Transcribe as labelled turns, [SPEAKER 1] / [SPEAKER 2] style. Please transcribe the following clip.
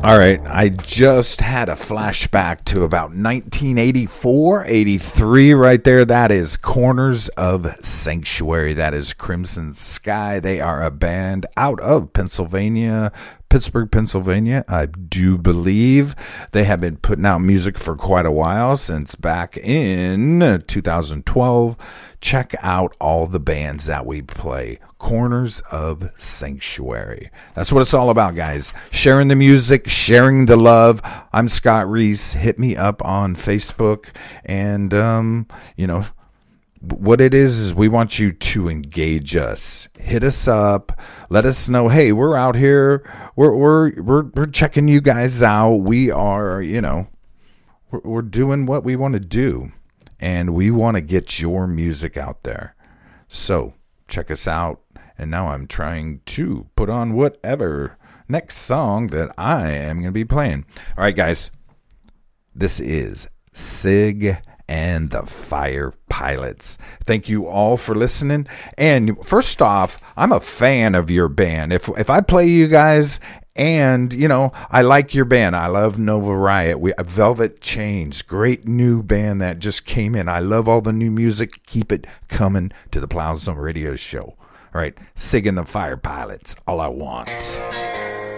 [SPEAKER 1] All right, I just had a flashback to about 1984, 83 right there. That is Corners of Sanctuary. That is Crimson Sky. They are a band out of Pennsylvania, Pittsburgh, Pennsylvania, I do believe. They have been putting out music for quite a while, since back in 2012. Check out all the bands that we play. Corners of Sanctuary. That's what it's all about, guys. Sharing the music, sharing the love. I'm Scott Reese. Hit me up on Facebook. And, what it is we want you to engage us. Hit us up. Let us know, hey, we're out here. We're checking you guys out. We are, we're doing what we want to do. And we want to get your music out there. So check us out. And now I'm trying to put on whatever next song that I am going to be playing. All right, guys. This is Sig and the Fire Pilots. Thank you all for listening. And first off, I'm a fan of your band. If I play you guys and, I like your band. I love Nova Riot. Velvet Chains, great new band that just came in. I love all the new music. Keep it coming to the Plow Zone Radio Show. All right, Sig and the Fire Pilots, All I Want.